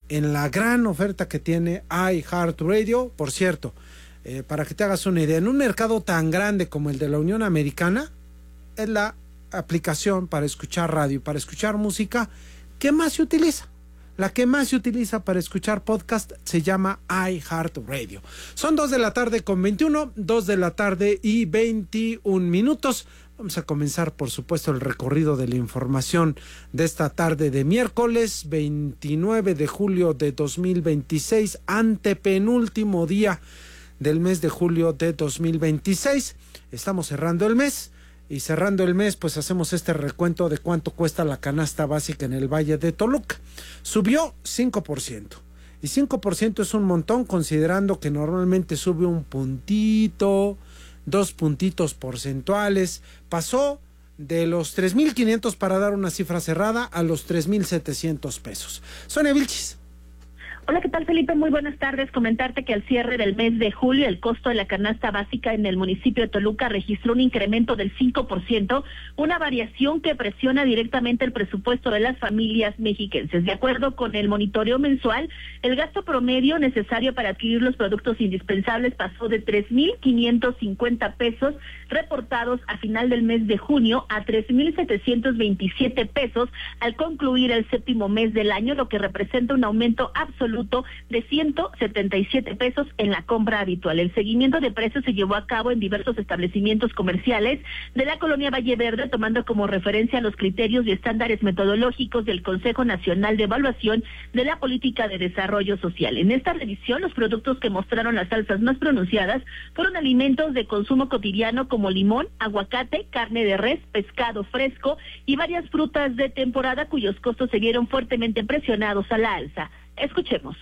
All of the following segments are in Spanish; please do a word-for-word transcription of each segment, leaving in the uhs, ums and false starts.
en la gran oferta que tiene iHeartRadio. Por cierto, eh, para que te hagas una idea, en un mercado tan grande como el de la Unión Americana, es la aplicación para escuchar radio, para escuchar música, ¿qué más se utiliza? La que más se utiliza para escuchar podcast se llama iHeartRadio. Son dos de la tarde con veintiuno, dos de la tarde y veintiún minutos. Vamos a comenzar, por supuesto, el recorrido de la información de esta tarde de miércoles veintinueve de julio de dos mil veintiséis, antepenúltimo día del mes de julio de dos mil veintiséis. Estamos cerrando el mes. Y cerrando el mes, pues hacemos este recuento de cuánto cuesta la canasta básica en el Valle de Toluca. Subió cinco por ciento. Y cinco por ciento es un montón, considerando que normalmente sube un puntito, dos puntitos porcentuales. Pasó de los tres mil quinientos, para dar una cifra cerrada, a los tres mil setecientos pesos. Sonia Vilchis. Hola, ¿qué tal, Felipe? Muy buenas tardes. Comentarte que al cierre del mes de julio el costo de la canasta básica en el municipio de Toluca registró un incremento del cinco por ciento, una variación que presiona directamente el presupuesto de las familias mexiquenses. De acuerdo con el monitoreo mensual, el gasto promedio necesario para adquirir los productos indispensables pasó de tres mil quinientos cincuenta pesos reportados a final del mes de junio a tres mil setecientos veintisiete pesos al concluir el séptimo mes del año, lo que representa un aumento absoluto de ciento setenta y siete pesos en la compra habitual. El seguimiento de precios se llevó a cabo en diversos establecimientos comerciales de la colonia Valle Verde, tomando como referencia los criterios y estándares metodológicos del Consejo Nacional de Evaluación de la Política de Desarrollo Social. En esta revisión, los productos que mostraron las alzas más pronunciadas fueron alimentos de consumo cotidiano como limón, aguacate, carne de res, pescado fresco y varias frutas de temporada cuyos costos se vieron fuertemente presionados a la alza. Escuchemos.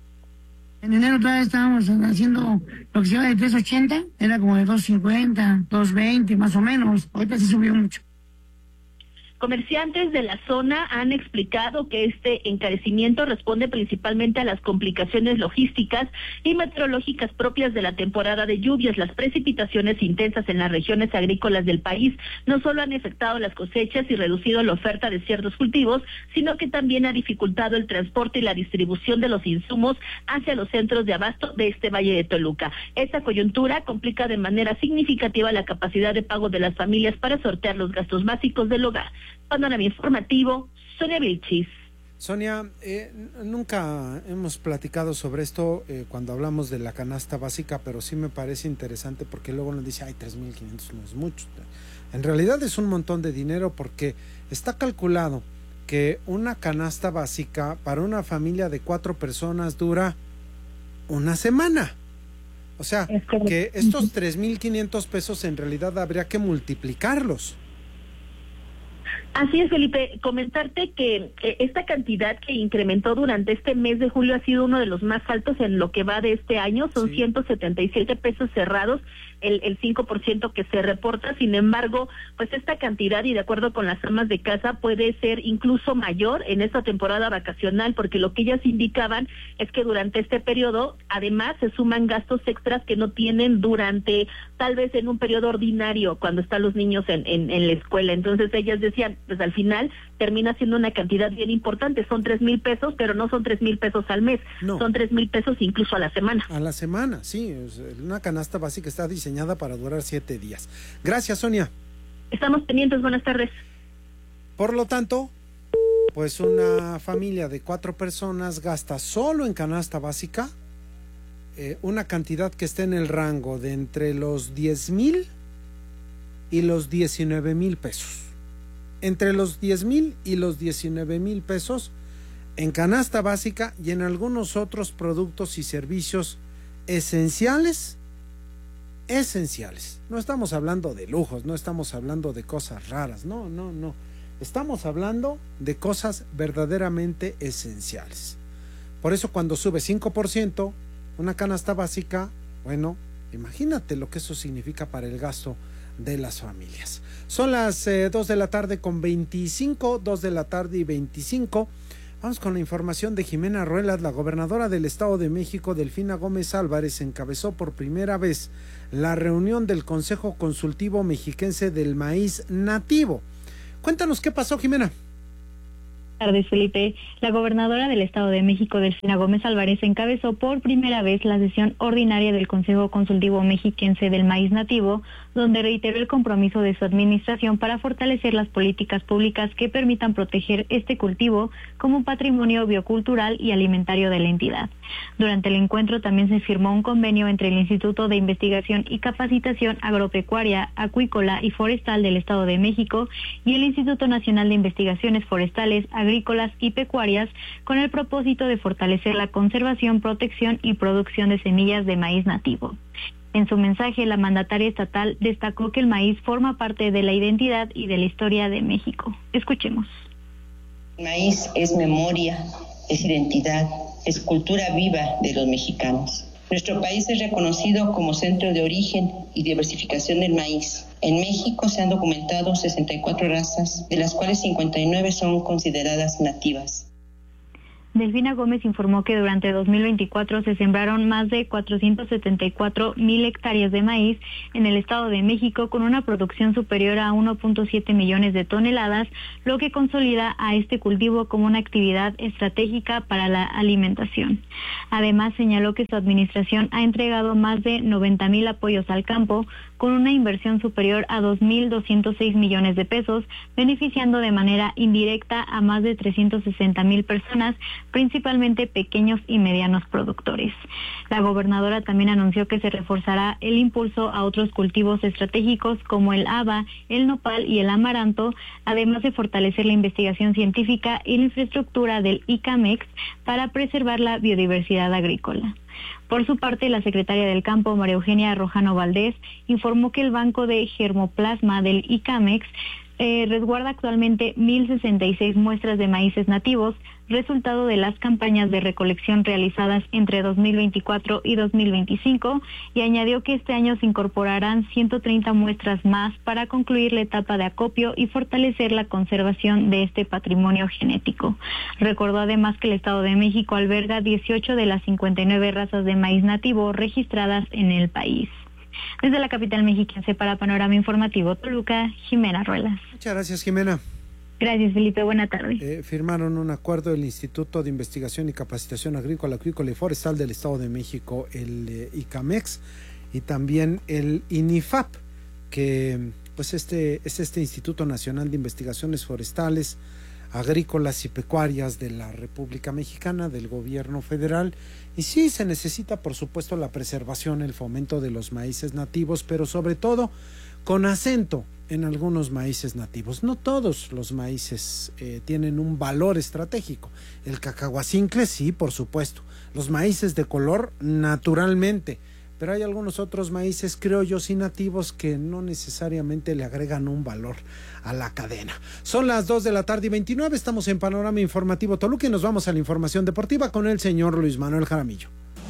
En enero todavía estábamos haciendo lo que se llama de tres ochenta, era como de dos cincuenta, dos veinte más o menos. Ahorita sí subió mucho. Comerciantes de la zona han explicado que este encarecimiento responde principalmente a las complicaciones logísticas y meteorológicas propias de la temporada de lluvias. Las precipitaciones intensas en las regiones agrícolas del país no solo han afectado las cosechas y reducido la oferta de ciertos cultivos, sino que también ha dificultado el transporte y la distribución de los insumos hacia los centros de abasto de este Valle de Toluca. Esta coyuntura complica de manera significativa la capacidad de pago de las familias para sortear los gastos básicos del hogar. Panorama informativo, Sonia Vilchis. Sonia, eh, nunca hemos platicado sobre esto eh, cuando hablamos de la canasta básica, pero sí me parece interesante porque luego nos dice, ay, tres mil quinientos no es mucho. En realidad es un montón de dinero porque está calculado que una canasta básica para una familia de cuatro personas dura una semana. O sea, que estos tres mil quinientos pesos en realidad habría que multiplicarlos. Así es, Felipe, comentarte que eh, esta cantidad que incrementó durante este mes de julio ha sido uno de los más altos en lo que va de este año, son sí. ciento setenta y siete pesos cerrados, el, el cinco por ciento que se reporta. Sin embargo, pues esta cantidad, y de acuerdo con las amas de casa, puede ser incluso mayor en esta temporada vacacional, porque lo que ellas indicaban es que durante este periodo, además, se suman gastos extras que no tienen durante, tal vez en un periodo ordinario, cuando están los niños en, en, en la escuela. Entonces ellas decían, pues al final termina siendo una cantidad bien importante, son tres mil pesos, pero no son tres mil pesos al mes, no. Son tres mil pesos incluso a la semana. A la semana, sí, una canasta básica está diseñada para durar siete días. Gracias, Sonia. Estamos pendientes, buenas tardes. Por lo tanto, pues una familia de cuatro personas gasta solo en canasta básica eh, una cantidad que está en el rango de entre los diez mil y los diecinueve mil pesos. Entre los diez mil y los diecinueve mil pesos en canasta básica y en algunos otros productos y servicios esenciales, esenciales. No estamos hablando de lujos, no estamos hablando de cosas raras, no, no, no. Estamos hablando de cosas verdaderamente esenciales. Por eso cuando sube cinco por ciento una canasta básica, bueno, imagínate lo que eso significa para el gasto de las familias. Son las eh, dos de la tarde con veinticinco, dos de la tarde y veinticinco. Vamos con la información de Jimena Ruelas. La gobernadora del Estado de México, Delfina Gómez Álvarez, encabezó por primera vez la reunión del Consejo Consultivo Mexiquense del Maíz Nativo. Cuéntanos qué pasó, Jimena. Buenas tardes, Felipe. La gobernadora del Estado de México, Delfina Gómez Álvarez, encabezó por primera vez la sesión ordinaria del Consejo Consultivo Mexiquense del Maíz Nativo, donde reiteró el compromiso de su administración para fortalecer las políticas públicas que permitan proteger este cultivo como patrimonio biocultural y alimentario de la entidad. Durante el encuentro también se firmó un convenio entre el Instituto de Investigación y Capacitación Agropecuaria, Acuícola y Forestal del Estado de México y el Instituto Nacional de Investigaciones Forestales, Agrícolas y Pecuarias, con el propósito de fortalecer la conservación, protección y producción de semillas de maíz nativo. En su mensaje, la mandataria estatal destacó que el maíz forma parte de la identidad y de la historia de México. Escuchemos. El maíz es memoria, es identidad, es cultura viva de los mexicanos. Nuestro país es reconocido como centro de origen y diversificación del maíz. En México se han documentado sesenta y cuatro razas, de las cuales cincuenta y nueve son consideradas nativas. Delfina Gómez informó que durante dos mil veinticuatro se sembraron más de cuatrocientos setenta y cuatro mil hectáreas de maíz en el Estado de México, con una producción superior a uno punto siete millones de toneladas, lo que consolida a este cultivo como una actividad estratégica para la alimentación. Además, señaló que su administración ha entregado más de noventa mil apoyos al campo, con una inversión superior a dos mil doscientos seis millones de pesos, beneficiando de manera indirecta a más de trescientos sesenta mil personas, principalmente pequeños y medianos productores. La gobernadora también anunció que se reforzará el impulso a otros cultivos estratégicos como el haba, el nopal y el amaranto, además de fortalecer la investigación científica y la infraestructura del ICAMEX para preservar la biodiversidad agrícola. Por su parte, la secretaria del Campo, María Eugenia Rojano Valdés, informó que el Banco de Germoplasma del ICAMEX eh, resguarda actualmente mil sesenta y seis muestras de maíces nativos, resultado de las campañas de recolección realizadas entre dos mil veinticuatro y dos mil veinticinco, y añadió que este año se incorporarán ciento treinta muestras más para concluir la etapa de acopio y fortalecer la conservación de este patrimonio genético. Recordó además que el Estado de México alberga dieciocho de las cincuenta y nueve razas de maíz nativo registradas en el país. Desde la capital mexiquense para Panorama Informativo Toluca, Jimena Ruelas. Muchas gracias, Jimena. Gracias, Felipe. Buena tarde. Eh, firmaron un acuerdo el Instituto de Investigación y Capacitación Agrícola, Acuícola y Forestal del Estado de México, el eh, ICAMEX, y también el INIFAP, que pues este es este Instituto Nacional de Investigaciones Forestales, Agrícolas y Pecuarias de la República Mexicana, del gobierno federal. Y sí, se necesita, por supuesto, la preservación, el fomento de los maíces nativos, pero sobre todo con acento en algunos maíces nativos. No todos los maíces eh, tienen un valor estratégico. El cacahuacincle, sí, por supuesto. Los maíces de color, naturalmente. Pero hay algunos otros maíces criollos y nativos que no necesariamente le agregan un valor a la cadena. Son las dos de la tarde y veintinueve, estamos en Panorama Informativo Toluca y nos vamos a la información deportiva con el señor Luis Manuel Jaramillo.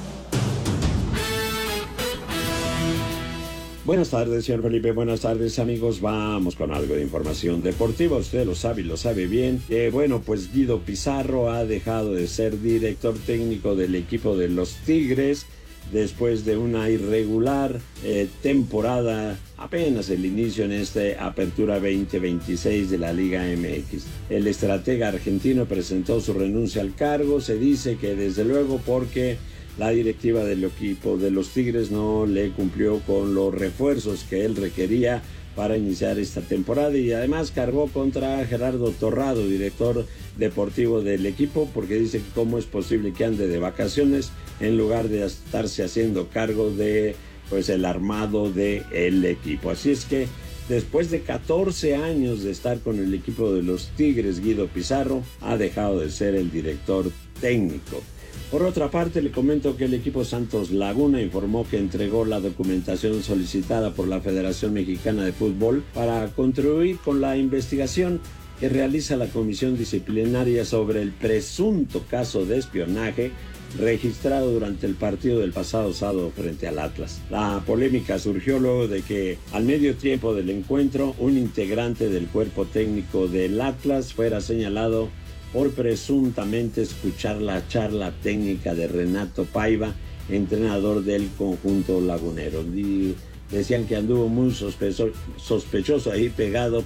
Buenas tardes, señor Felipe. Buenas tardes, amigos. Vamos con algo de información deportiva. Usted lo sabe y lo sabe bien. Eh, bueno, pues Guido Pizarro ha dejado de ser director técnico del equipo de los Tigres después de una irregular eh, temporada, apenas el inicio en esta apertura veinte veintiséis de la Liga M X. El estratega argentino presentó su renuncia al cargo. Se dice que desde luego porque la directiva del equipo de los Tigres no le cumplió con los refuerzos que él requería para iniciar esta temporada, y además cargó contra Gerardo Torrado, director deportivo del equipo, porque dice que cómo es posible que ande de vacaciones en lugar de estarse haciendo cargo de pues el armado del equipo. Así es que después de catorce años de estar con el equipo de los Tigres, Guido Pizarro ha dejado de ser el director técnico. Por otra parte, le comento que el equipo Santos Laguna informó que entregó la documentación solicitada por la Federación Mexicana de Fútbol para contribuir con la investigación que realiza la Comisión Disciplinaria sobre el presunto caso de espionaje registrado durante el partido del pasado sábado frente al Atlas. La polémica surgió luego de que al medio tiempo del encuentro un integrante del cuerpo técnico del Atlas fuera señalado por presuntamente escuchar la charla técnica de Renato Paiva, entrenador del conjunto lagunero. Y decían que anduvo muy sospechoso, sospechoso ahí pegado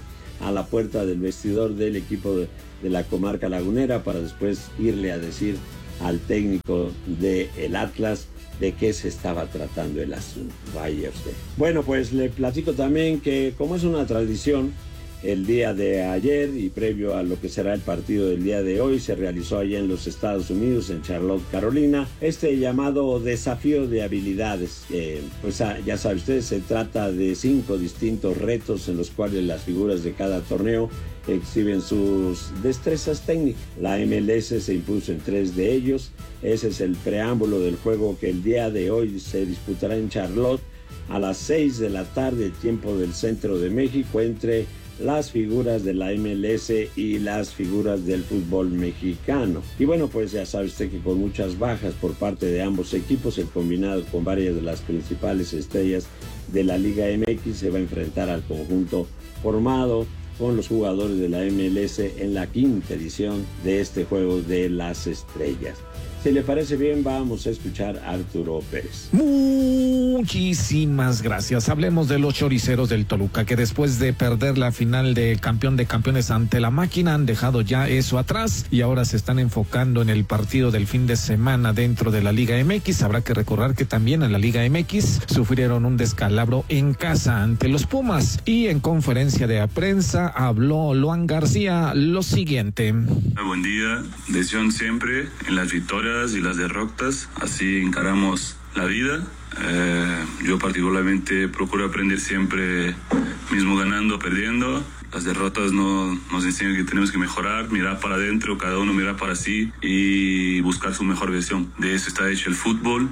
a la puerta del vestidor del equipo de, de la comarca lagunera para después irle a decir al técnico del Atlas de qué se estaba tratando el asunto. Vaya usted. Bueno, pues le platico también que, como es una tradición, el día de ayer y previo a lo que será el partido del día de hoy, se realizó allá en los Estados Unidos, en Charlotte, Carolina, este llamado desafío de habilidades. Eh, pues ya sabe usted, se trata de cinco distintos retos en los cuales las figuras de cada torneo exhiben sus destrezas técnicas. La M L S se impuso en tres de ellos. Ese es el preámbulo del juego que el día de hoy se disputará en Charlotte a las seis de la tarde, tiempo del centro de México, entre las figuras de la M L S y las figuras del fútbol mexicano. Y bueno, pues ya sabe usted que con muchas bajas por parte de ambos equipos, el combinado con varias de las principales estrellas de la Liga M X se va a enfrentar al conjunto formado con los jugadores de la M L S en la quinta edición de este Juego de las Estrellas. Si le parece bien, vamos a escuchar a Arturo Pérez. Muchísimas gracias. Hablemos de los choriceros del Toluca, que después de perder la final de campeón de campeones ante la máquina, han dejado ya eso atrás y ahora se están enfocando en el partido del fin de semana dentro de la Liga M X. Habrá que recordar que también en la Liga M X sufrieron un descalabro en casa ante los Pumas, y en conferencia de prensa habló Luan García lo siguiente. Buen día, decisión siempre en las victorias y las derrotas, así encaramos la vida. Eh, yo particularmente procuro aprender siempre, mismo ganando, perdiendo. Las derrotas no, nos enseñan que tenemos que mejorar, mirar para adentro, cada uno mirar para sí y buscar su mejor versión. De eso está hecho el fútbol,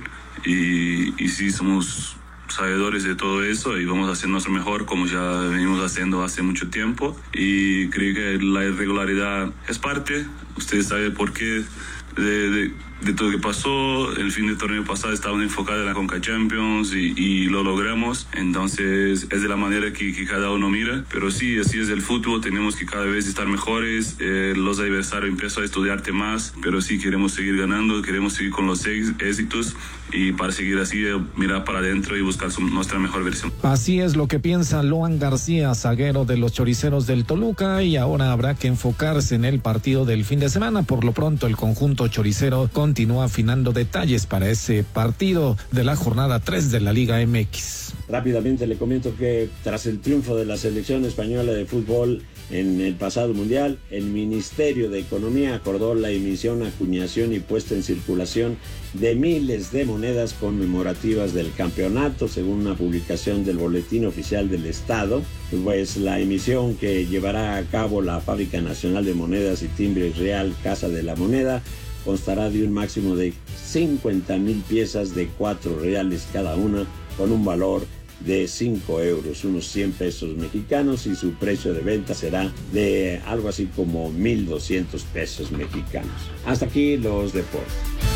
y, y sí, somos sabedores de todo eso y vamos a hacer nuestro mejor, como ya venimos haciendo hace mucho tiempo, y creo que la irregularidad es parte. Ustedes saben por qué de, de, de todo lo que pasó. El fin de torneo pasado estábamos enfocados en la Conca Champions y, y lo logramos. Entonces es de la manera que, que cada uno mira, pero sí, así es el fútbol, tenemos que cada vez estar mejores. Eh, los adversarios empiezan a estudiarte más, pero sí queremos seguir ganando, queremos seguir con los éxitos, y para seguir así, mirar para adentro y buscar su, nuestra mejor versión. Así es lo que piensa Luan García, zaguero de los choriceros del Toluca, y ahora habrá que enfocarse en el partido del fin de semana. Por lo pronto, el conjunto choricero continúa afinando detalles para ese partido de la jornada tres de la Liga M X. Rápidamente le comento que tras el triunfo de la selección española de fútbol en el pasado mundial, el Ministerio de Economía acordó la emisión, acuñación y puesta en circulación de miles de monedas conmemorativas del campeonato, según una publicación del Boletín Oficial del Estado. Pues la emisión que llevará a cabo la Fábrica Nacional de Monedas y Timbres Real Casa de la Moneda constará de un máximo de cincuenta mil piezas de cuatro reales cada una, con un valor de cinco euros, unos cien pesos mexicanos, y su precio de venta será de algo así como mil doscientos pesos mexicanos. Hasta aquí los deportes.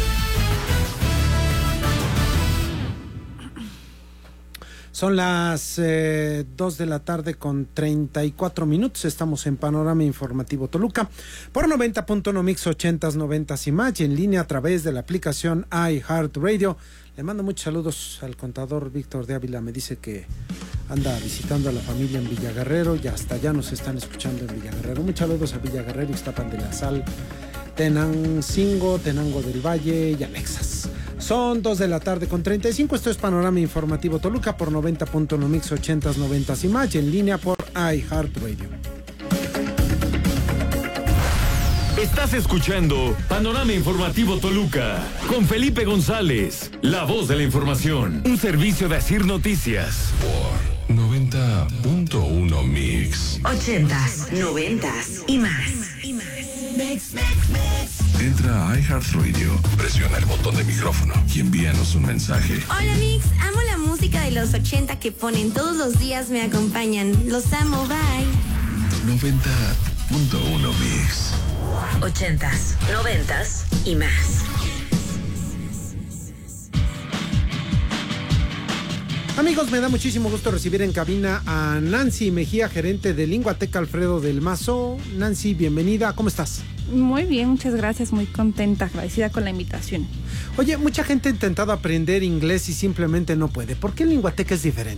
Son las eh, dos de la tarde con treinta y cuatro minutos. Estamos en Panorama Informativo Toluca por noventa punto uno Mix ochentas, noventas y más, y en línea a través de la aplicación iHeartRadio. Le mando muchos saludos al contador Víctor de Ávila. Me dice que anda visitando a la familia en Villaguerrero y hasta allá nos están escuchando en Villaguerrero. Muchos saludos a Villaguerrero, Ixtapan de la Sal, Tenancingo, Tenango del Valle y Anexas. Son dos de la tarde con treinta y cinco. Esto es Panorama Informativo Toluca por noventa punto uno Mix ochentas, noventas y más, y en línea por iHeartRadio. Estás escuchando Panorama Informativo Toluca con Felipe González, la voz de la información, un servicio de Asir Noticias. Por noventa punto uno Mix. Ochentas, noventas y más. Y más. Mix, mix, mix. Entra a iHeartRadio, presiona el botón de micrófono y envíanos un mensaje. Hola Mix, amo la música de los ochenta que ponen todos los días, me acompañan. Los amo, bye. noventa punto uno Mix. Ochentas, noventas y más. Amigos, me da muchísimo gusto recibir en cabina a Nancy Mejía, gerente de Linguateca Alfredo del Mazo. Nancy, bienvenida, ¿cómo estás? Muy bien, muchas gracias, muy contenta, agradecida con la invitación. Oye, mucha gente ha intentado aprender inglés y simplemente no puede. ¿Por qué Linguateca es diferente?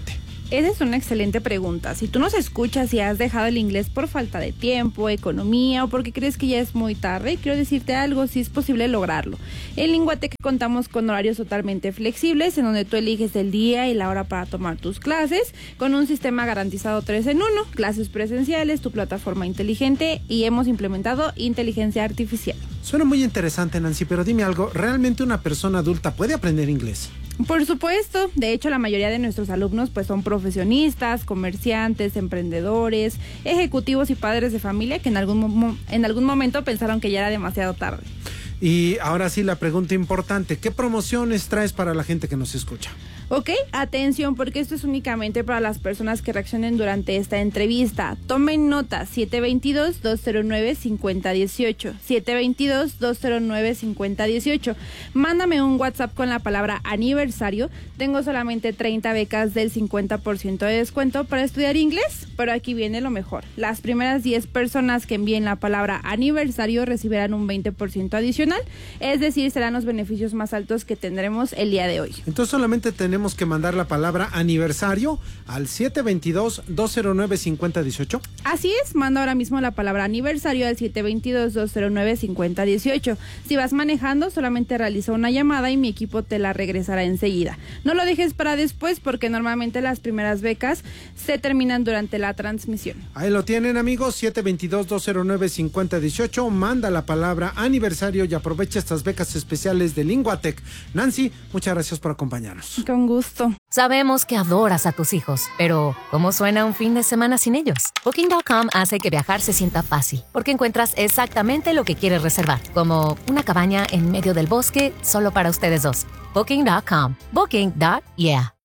Esa es una excelente pregunta. Si tú nos escuchas y has dejado el inglés por falta de tiempo, economía o porque crees que ya es muy tarde, quiero decirte algo, sí es posible lograrlo. En Linguatec contamos con horarios totalmente flexibles en donde tú eliges el día y la hora para tomar tus clases, con un sistema garantizado tres en uno, clases presenciales, tu plataforma inteligente y hemos implementado inteligencia artificial. Suena muy interesante, Nancy, pero dime algo, ¿realmente una persona adulta puede aprender inglés? Por supuesto, de hecho la mayoría de nuestros alumnos pues son profesionistas, comerciantes, emprendedores, ejecutivos y padres de familia que en algún, mo- en algún momento pensaron que ya era demasiado tarde. Y ahora sí la pregunta importante, ¿qué promociones traes para la gente que nos escucha? Ok, atención, porque esto es únicamente para las personas que reaccionen durante esta entrevista. Tomen nota, siete dos dos, dos cero nueve, cinco cero uno ocho, siete dos dos, dos cero nueve, cinco cero uno ocho. Mándame un WhatsApp con la palabra aniversario. Tengo solamente treinta becas del cincuenta por ciento de descuento para estudiar inglés, pero aquí viene lo mejor. Las primeras diez personas que envíen la palabra aniversario recibirán un veinte por ciento adicional, es decir, serán los beneficios más altos que tendremos el día de hoy. Entonces solamente tenemos Tenemos que mandar la palabra aniversario al siete dos dos, dos cero nueve, cinco cero uno ocho. Así es, manda ahora mismo la palabra aniversario al siete dos dos, dos cero nueve, cinco cero uno ocho. Si vas manejando, solamente realiza una llamada y mi equipo te la regresará enseguida. No lo dejes para después porque normalmente las primeras becas se terminan durante la transmisión. Ahí lo tienen, amigos, siete dos dos, dos cero nueve, cinco cero uno ocho. Manda la palabra aniversario y aprovecha estas becas especiales de Linguatec. Nancy, muchas gracias por acompañarnos. Con gusto. Sabemos que adoras a tus hijos, pero ¿cómo suena un fin de semana sin ellos? Booking punto com hace que viajar se sienta fácil, porque encuentras exactamente lo que quieres reservar, como una cabaña en medio del bosque solo para ustedes dos. Booking punto com. Booking. Yeah.